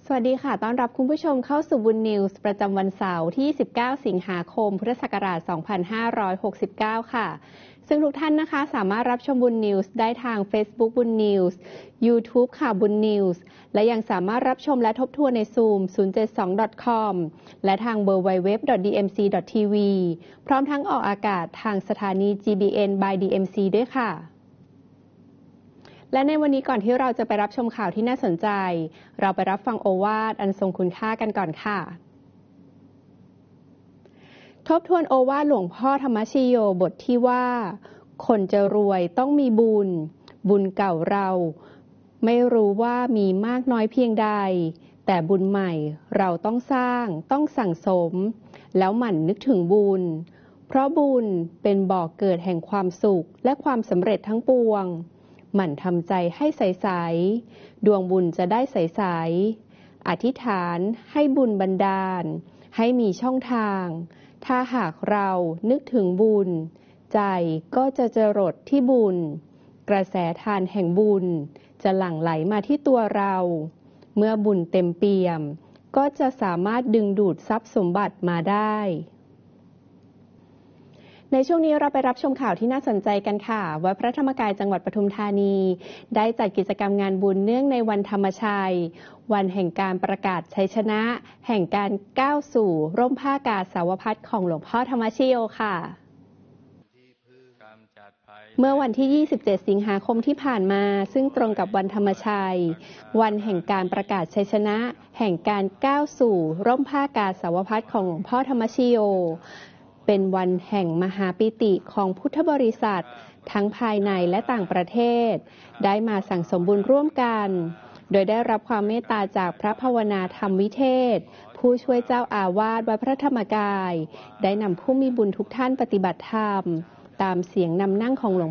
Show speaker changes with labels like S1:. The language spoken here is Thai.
S1: วัสดีค่ะต้อนรับคุณผู้ชมเข้าสู่บุญนิวส์ประจำวันเสาร์ที่ 19 สิงหาคม พุทธศักราช 2569 ค่ะ ซึ่งทุกท่านนะคะสามารถรับชมบุญนิวส์ได้ทาง Facebook บุญนิวส์ YouTube ข่าวบุญนิวส์และยังสามารถรับชมและทบทวนใน Zoom 072.com และทาง www.dmc.tv พร้อมทั้งออกอากาศทางสถานี GBN by DMC ด้วยค่ะและในวันนี้ก่อนที่เราจะไปรับชมข่าวที่น่าสนใจเราไปรับฟังโอวาทอันทรงคุณค่ากันก่อนค่ะทบทวนโอวาทหลวงพ่อธรรมชโยบทที่ว่าคนจะรวยต้องมีบุญบุญเก่าเราไม่รู้ว่ามีมากน้อยเพียงใดแต่บุญใหม่เราต้องสร้างต้องสั่งสมแล้วหมั่นนึกถึงบุญเพราะบุญเป็นบ่อเกิดแห่งความสุขและความสำเร็จทั้งปวงหมั่นทำใจให้ใสๆดวงบุญจะได้ใสๆอธิษฐานให้บุญบันดาลให้มีช่องทางถ้าหากเรานึกถึงบุญใจก็จะจรดที่บุญกระแสทานแห่งบุญจะหลั่งไหลมาที่ตัวเราเมื่อบุญเต็มเปี่ยมก็จะสามารถดึงดูดทรัพย์สมบัติมาได้ในช่วงนี้เราไปรับชมข่าวที่น่าสนใจกันค่ะวัดพระธรรมกายจังหวัดปทุมธานีได้จัดกิจกรรมงานบุญเนื่องในวันธรรมชัยวันแห่งการประกาศชัยชนะแห่งการก้าวสู่ร่มผ้ากาสาวพัสของหลวงพ่อธรรมชโยค่ะเมื่อวันที่ 27 สิงหาคมที่ผ่านมาซึ่งตรงกับวันธรรมชัยวันแห่งการประกาศชัยชนะแห่งการก้าวสู่ร่มผ้ากาสาวพัสของหลวงพ่อธรรมชโยเป็นวันแห่งมหาปิติของพุทธบริษัททั้งภายในและต่างประเทศได้มาสั่งสมบุญร่วมกันโดยได้รับความเมตตาจากพระภาวนาธรรมวิเทศผู้ช่วยเจ้าอาวาสวัดพระธรรมกายได้นำผู้มีบุญทุกท่านปฏิบัติธรรมตามเสียงนำนั่งของหลวง